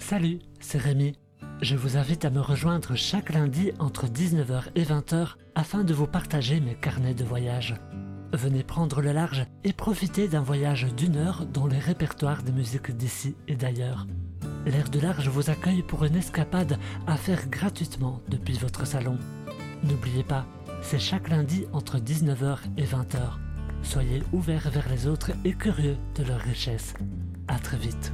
Salut, c'est Rémi. Je vous invite à me rejoindre chaque lundi entre 19h et 20h afin de vous partager mes carnets de voyage. Venez prendre le large et profiter d'un voyage d'1 heure dans les répertoires des musiques d'ici et d'ailleurs. L'Air du Large vous accueille pour une escapade à faire gratuitement depuis votre salon. N'oubliez pas, c'est chaque lundi entre 19h et 20h. Soyez ouverts vers les autres et curieux de leur richesse. À très vite.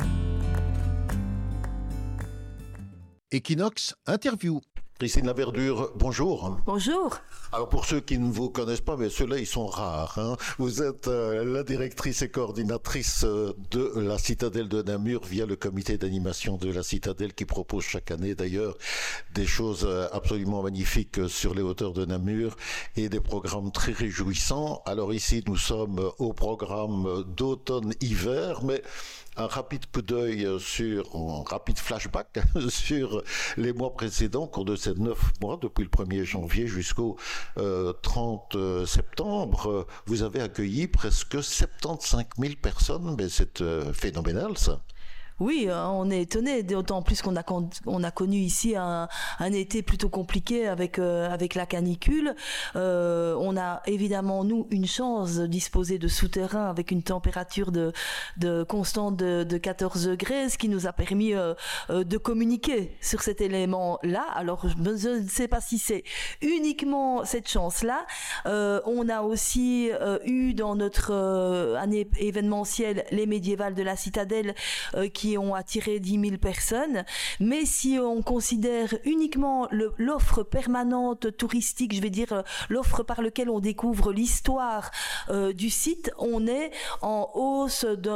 Equinox Interview. Christine Laverdure, bonjour. Bonjour. Alors pour ceux qui ne vous connaissent pas, mais ceux-là ils sont rares, hein. Vous êtes la directrice et coordinatrice de la Citadelle de Namur via le comité d'animation de la Citadelle qui propose chaque année d'ailleurs des choses absolument magnifiques sur les hauteurs de Namur et des programmes très réjouissants. Alors ici nous sommes au programme d'automne-hiver, mais un rapide coup d'œil un rapide flashback sur les mois précédents, au cours de ces 9 mois, depuis le 1er janvier jusqu'au 30 septembre, vous avez accueilli presque 75 000 personnes, mais c'est phénoménal ça. Oui, on est étonné, d'autant plus qu'on a connu ici un été plutôt compliqué avec la canicule. On a évidemment, nous, une chance de disposer de souterrains avec une température de constante de 14 degrés, ce qui nous a permis de communiquer sur cet élément-là. Alors, je ne sais pas si c'est uniquement cette chance-là. On a aussi eu dans notre année événementielle les médiévales de la Citadelle qui ont attiré 10 000 personnes, mais si on considère uniquement l'offre permanente touristique, je vais dire l'offre par laquelle on découvre l'histoire du site, on est en hausse de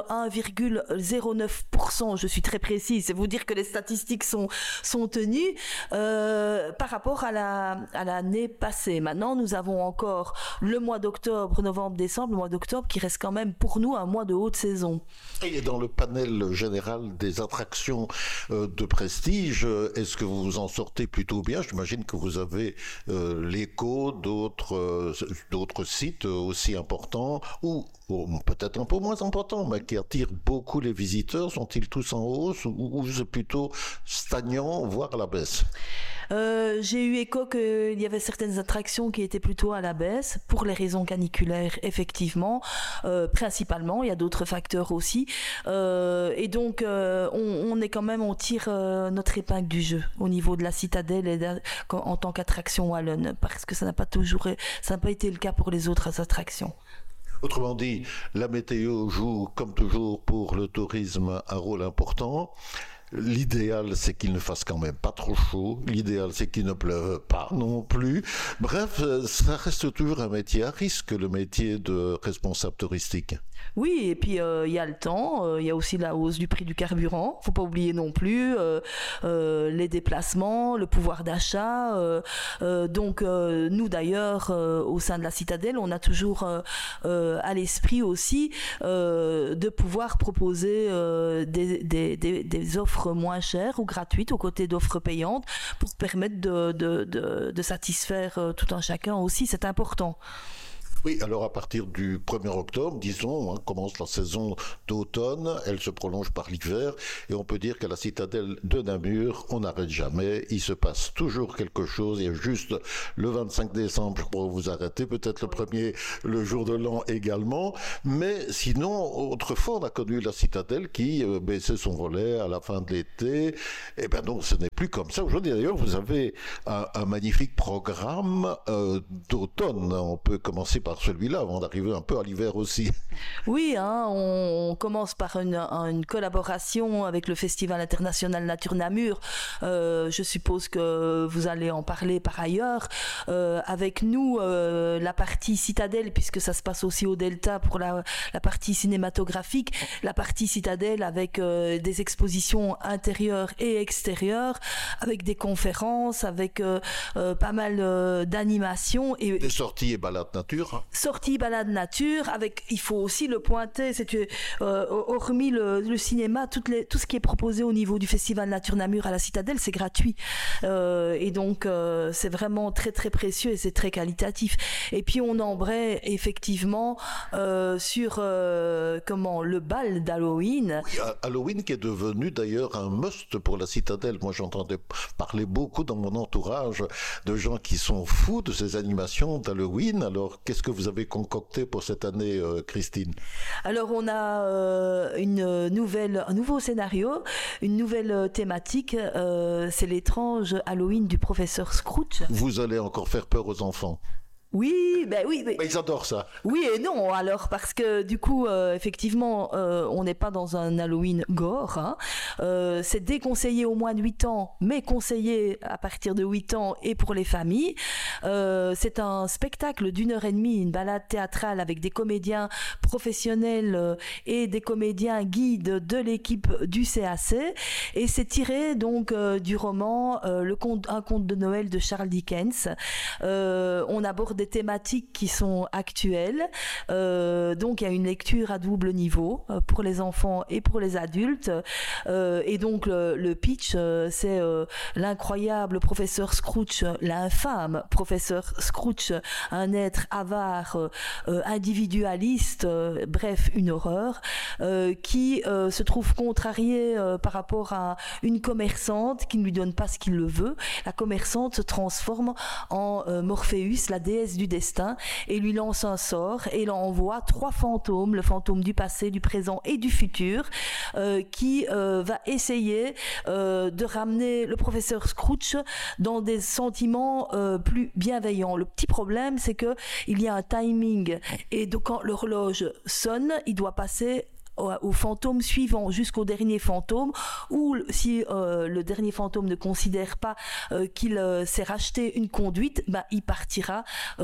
1,09%. Je suis très précise, c'est vous dire que les statistiques sont tenues par rapport à l'année passée. Maintenant, nous avons encore le mois d'octobre, novembre, décembre, le mois d'octobre qui reste quand même pour nous un mois de haute saison. Et dans le panel général des attractions de prestige, est-ce que vous vous en sortez plutôt bien? J'imagine que vous avez l'écho d'autres sites aussi importants ou peut-être un peu moins importants, mais qui attirent beaucoup les visiteurs. Sont-ils tous en hausse ou c'est plutôt stagnant, voire à la baisse? J'ai eu écho qu'il y avait certaines attractions qui étaient plutôt à la baisse pour les raisons caniculaires, effectivement, principalement. Il y a d'autres facteurs aussi, et donc on est quand même, on tire notre épingle du jeu au niveau de la Citadelle et en tant qu'attraction wallonne, parce que ça n'a pas été le cas pour les autres attractions. Autrement dit, la météo joue, comme toujours, pour le tourisme un rôle important. L'idéal, c'est qu'il ne fasse quand même pas trop chaud. L'idéal, c'est qu'il ne pleuve pas non plus. Bref, ça reste toujours un métier à risque, le métier de responsable touristique. Oui, et puis il y a le temps, il y a aussi la hausse du prix du carburant. Faut pas oublier non plus les déplacements, le pouvoir d'achat. Donc nous d'ailleurs, au sein de la Citadelle, on a toujours à l'esprit aussi de pouvoir proposer des offres moins chères ou gratuites aux côtés d'offres payantes pour permettre de satisfaire tout un chacun aussi. C'est important. Oui, alors à partir du 1er octobre, disons, commence la saison d'automne, elle se prolonge par l'hiver, et on peut dire qu'à la Citadelle de Namur, on n'arrête jamais, il se passe toujours quelque chose, il y a juste le 25 décembre, je crois, vous arrêtez, peut-être le 1er, le jour de l'an également, mais sinon, autrefois, on a connu la Citadelle qui baissait son volet à la fin de l'été, et ben donc ce n'est plus comme ça. Aujourd'hui, d'ailleurs, vous avez un magnifique programme d'automne, on peut commencer par celui-là, avant d'arriver un peu à l'hiver aussi. Oui, on commence par une collaboration avec le Festival international Nature Namur. Je suppose que vous allez en parler par ailleurs. Avec nous, la partie Citadelle, puisque ça se passe aussi au Delta pour la partie cinématographique, la partie Citadelle avec des expositions intérieures et extérieures, avec des conférences, avec pas mal d'animations. Des sorties et balades nature. Sortie balade nature, avec, il faut aussi le pointer, c'est que hormis le cinéma, tout ce qui est proposé au niveau du Festival Nature Namur à la Citadelle, c'est gratuit. Et donc, c'est vraiment très très précieux et c'est très qualitatif. Et puis, on embraye effectivement sur le bal d'Halloween. Oui, Halloween qui est devenu d'ailleurs un must pour la Citadelle. Moi, j'entendais parler beaucoup dans mon entourage de gens qui sont fous de ces animations d'Halloween. Alors, qu'est-ce que vous avez concocté pour cette année, Christine? Alors, on a un nouveau scénario, une nouvelle thématique. C'est l'étrange Halloween du professeur Scrooge. Vous allez encore faire peur aux enfants? Oui. Mais ils adorent ça. Oui et non, alors, parce que du coup, effectivement, on n'est pas dans un Halloween gore. Hein. C'est déconseillé au moins de 8 ans, mais conseillé à partir de 8 ans et pour les familles. C'est un spectacle d'1h30, une balade théâtrale avec des comédiens professionnels et des comédiens guides de l'équipe du CAC. Et c'est tiré donc du roman Un conte de Noël de Charles Dickens. On aborde des thématiques qui sont actuelles. Donc, il y a une lecture à double niveau pour les enfants et pour les adultes. Et donc, le pitch, c'est l'incroyable professeur Scrooge, l'infâme professeur Scrooge, un être avare, individualiste, bref, une horreur, qui se trouve contrarié par rapport à une commerçante qui ne lui donne pas ce qu'il le veut. La commerçante se transforme en Morpheus, la déesse du destin, et lui lance un sort et il envoie 3 fantômes, le fantôme du passé, du présent et du futur, qui va essayer de ramener le professeur Scrooge dans des sentiments plus bienveillants. Le petit problème, c'est que il y a un timing et donc quand l'horloge sonne, il doit passer au fantôme suivant jusqu'au dernier fantôme, ou si le dernier fantôme ne considère pas qu'il s'est racheté une conduite, il partira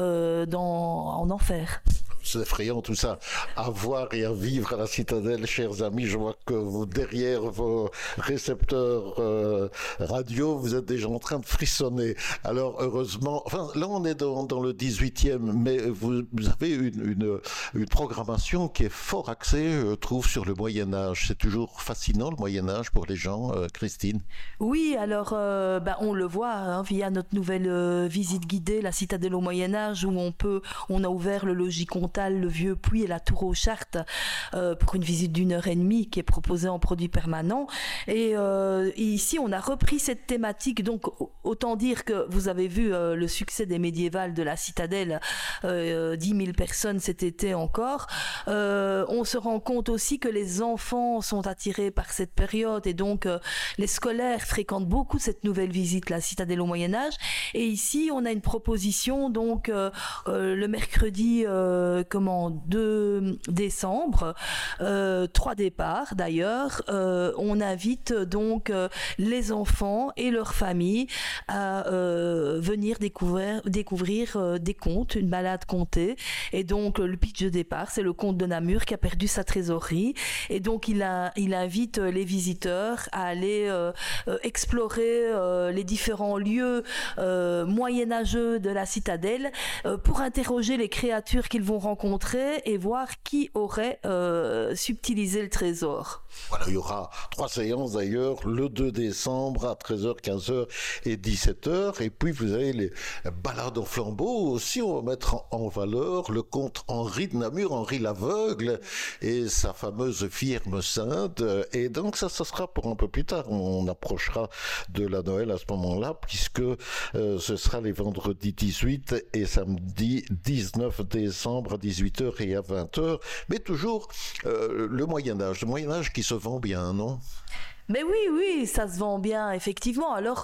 en enfer. C'est effrayant tout ça. À voir et à vivre à la Citadelle, chers amis. Je vois que vous, derrière vos récepteurs radio, vous êtes déjà en train de frissonner. Alors heureusement, là on est dans le 18e, mais vous avez une programmation qui est fort axée, je trouve, sur le Moyen-Âge. C'est toujours fascinant le Moyen-Âge pour les gens, Christine? Oui, alors on le voit via notre nouvelle visite guidée, la Citadelle au Moyen-Âge, où on a ouvert le logis comtal, le Vieux Puy et la Tour aux Chartes pour une visite d'1h30 qui est proposée en produit permanent. Et ici, on a repris cette thématique. Donc, autant dire que vous avez vu le succès des médiévales de la Citadelle, 10 000 personnes cet été encore. On se rend compte aussi que les enfants sont attirés par cette période et donc les scolaires fréquentent beaucoup cette nouvelle visite, la Citadelle au Moyen-Âge. Et ici, on a une proposition donc le mercredi 2 décembre, 3 départs d'ailleurs. On invite donc les enfants et leurs familles à venir découvrir des contes, une balade contée. Et donc le pitch de départ, c'est le comte de Namur qui a perdu sa trésorerie. Et donc il invite les visiteurs à aller explorer les différents lieux moyenâgeux de la Citadelle pour interroger les créatures qu'ils vont rencontrer et voir qui aurait subtilisé le trésor. Voilà, il y aura 3 séances d'ailleurs, le 2 décembre à 13h, 15h et 17h. Et puis vous avez les balades au flambeau aussi. On va mettre en valeur le comte Henri de Namur, Henri l'aveugle et sa fameuse firme sainte. Et donc ça sera pour un peu plus tard. On approchera de la Noël à ce moment-là, puisque ce sera les vendredis 18 et samedi 19 décembre à 18h et à 20h. Mais toujours le Moyen-Âge qui se vend bien, non? Mais oui, ça se vend bien, effectivement. Alors,